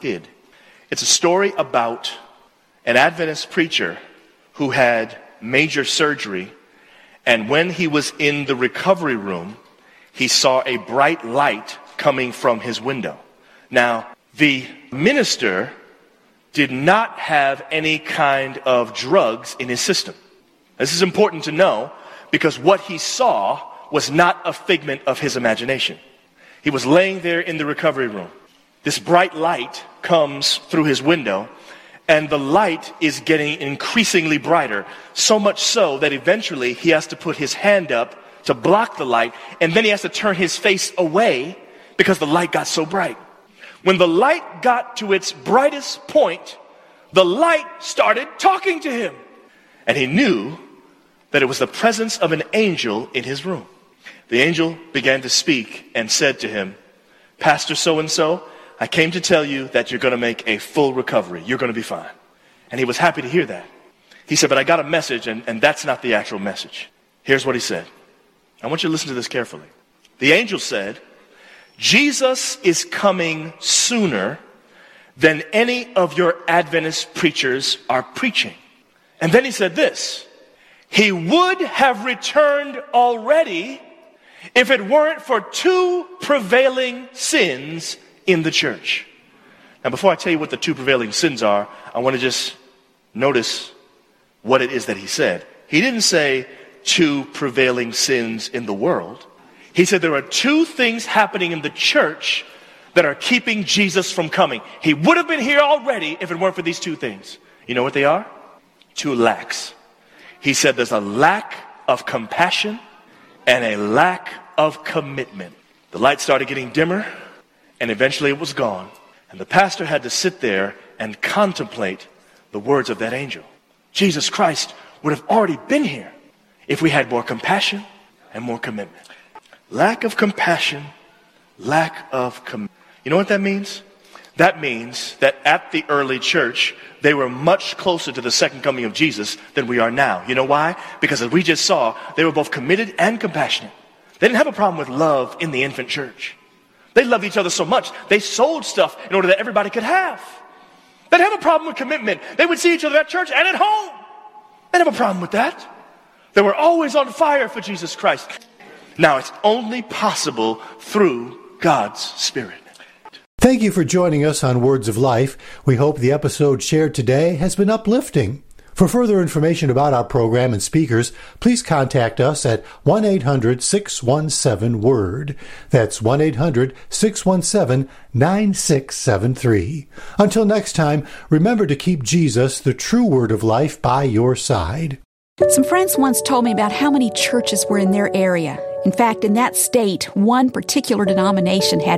did. It's a story about an Adventist preacher who had major surgery, and when he was in the recovery room, he saw a bright light coming from his window. Now, the minister did not have any kind of drugs in his system. This is important to know because what he saw was not a figment of his imagination. He was laying there in the recovery room. This bright light comes through his window, and the light is getting increasingly brighter, so much so that eventually he has to put his hand up to block the light, and then he has to turn his face away because the light got so bright. When the light got to its brightest point, the light started talking to him, and he knew that it was the presence of an angel in his room. The angel began to speak and said to him, "Pastor so-and-so, I came to tell you that you're going to make a full recovery. You're going to be fine." And he was happy to hear that. He said, "But I got a message, and that's not the actual message." Here's what he said. I want you to listen to this carefully. The angel said, "Jesus is coming sooner than any of your Adventist preachers are preaching." And then he said this, "He would have returned already if it weren't for two prevailing sins in the church." Now, before I tell you what the two prevailing sins are, I want to just notice what it is that he said. He didn't say two prevailing sins in the world. He said there are two things happening in the church that are keeping Jesus from coming. He would have been here already if it weren't for these two things. You know what they are? Two lacks. He said there's a lack of compassion and a lack of commitment. The light started getting dimmer, and eventually it was gone. And the pastor had to sit there and contemplate the words of that angel. Jesus Christ would have already been here if we had more compassion and more commitment. Lack of compassion, lack of commitment. You know what that means? That means that at the early church, they were much closer to the second coming of Jesus than we are now. You know why? Because as we just saw, they were both committed and compassionate. They didn't have a problem with love in the infant church. They loved each other so much, they sold stuff in order that everybody could have. They didn't have a problem with commitment. They would see each other at church and at home. They didn't have a problem with that. They were always on fire for Jesus Christ. Now, it's only possible through God's Spirit. Thank you for joining us on Words of Life. We hope the episode shared today has been uplifting. For further information about our program and speakers, please contact us at 1-800-617-WORD. That's 1-800-617-9673. Until next time, remember to keep Jesus, the true Word of Life, by your side. Some friends once told me about how many churches were in their area. In fact, in that state, one particular denomination had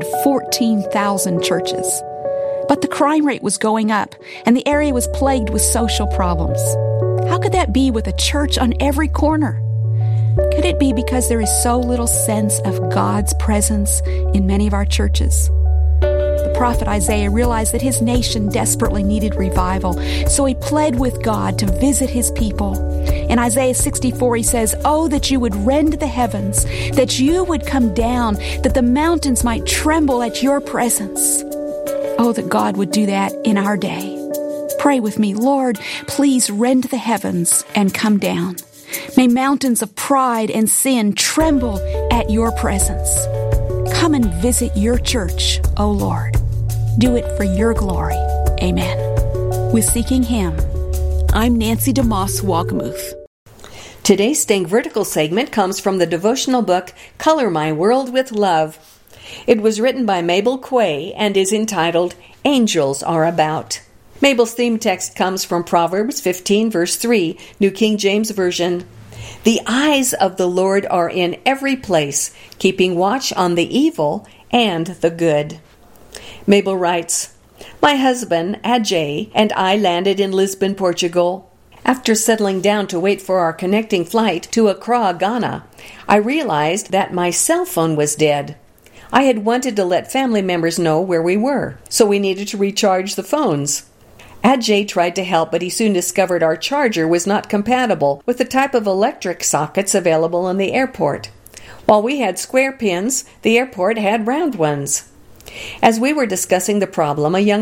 14,000 churches. But the crime rate was going up, and the area was plagued with social problems. How could that be with a church on every corner? Could it be because there is so little sense of God's presence in many of our churches? The prophet Isaiah realized that his nation desperately needed revival, so he pled with God to visit his people. In Isaiah 64, he says, "Oh, that you would rend the heavens, that you would come down, that the mountains might tremble at your presence." Oh, that God would do that in our day. Pray with me, Lord, please rend the heavens and come down. May mountains of pride and sin tremble at your presence. Come and visit your church, O Lord. Do it for your glory. Amen. With Seeking Him, I'm Nancy DeMoss Wagamuth. Today's Staying Vertical segment comes from the devotional book, Color My World with Love. It was written by Mabel Quay and is entitled, Angels Are About. Mabel's theme text comes from Proverbs 15, verse 3, New King James Version. The eyes of the Lord are in every place, keeping watch on the evil and the good. Mabel writes, My husband, Ajay, and I landed in Lisbon, Portugal. After settling down to wait for our connecting flight to Accra, Ghana, I realized that my cell phone was dead. I had wanted to let family members know where we were, so we needed to recharge the phones. Ajay tried to help, but he soon discovered our charger was not compatible with the type of electric sockets available in the airport. While we had square pins, the airport had round ones. As we were discussing the problem, a young man appeared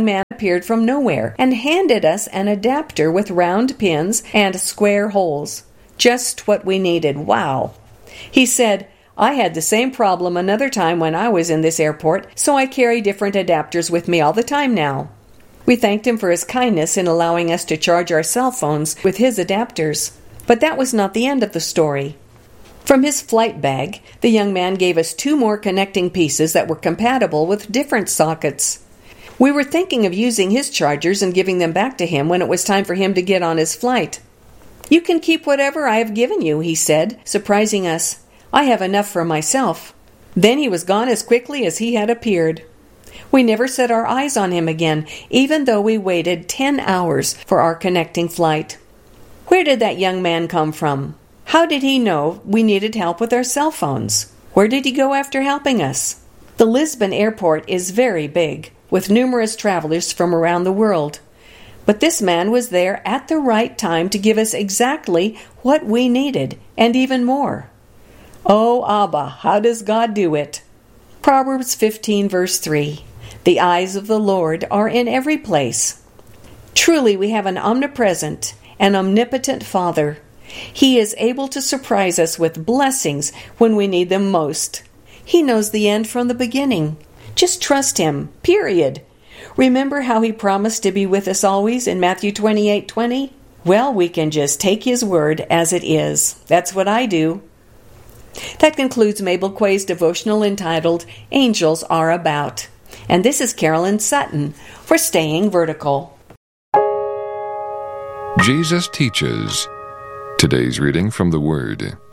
appeared from nowhere and handed us an adapter with round pins and square holes. Just what we needed. Wow. He said, I had the same problem another time when I was in this airport, so I carry different adapters with me all the time now. We thanked him for his kindness in allowing us to charge our cell phones with his adapters. But that was not the end of the story. From his flight bag, the young man gave us 2 more connecting pieces that were compatible with different sockets. We were thinking of using his chargers and giving them back to him when it was time for him to get on his flight. You can keep whatever I have given you, he said, surprising us. I have enough for myself. Then he was gone as quickly as he had appeared. We never set our eyes on him again, even though we waited 10 hours for our connecting flight. Where did that young man come from? How did he know we needed help with our cell phones? Where did he go after helping us? The Lisbon airport is very big, with numerous travelers from around the world. But this man was there at the right time to give us exactly what we needed, and even more. Oh, Abba, how does God do it? Proverbs 15, verse 3. The eyes of the Lord are in every place. Truly, we have an omnipresent and omnipotent Father. He is able to surprise us with blessings when we need them most. He knows the end from the beginning. Just trust Him, period. Remember how He promised to be with us always in Matthew 28:20? Well, we can just take His word as it is. That's what I do. That concludes Mabel Quay's devotional entitled, Angels Are About. And this is Carolyn Sutton for Staying Vertical. Jesus Teaches. Today's reading from the Word.